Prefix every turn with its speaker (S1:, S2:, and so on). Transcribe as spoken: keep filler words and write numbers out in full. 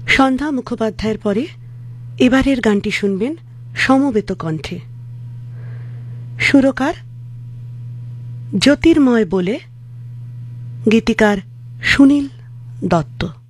S1: সন্ধ্যা মুখোপাধ্যায়ের পরে এবারের গানটি শুনবেন সমবেত কণ্ঠে। সুরকার জ্যোতির্ময় বলে, গীতিকার সুনীল দত্ত।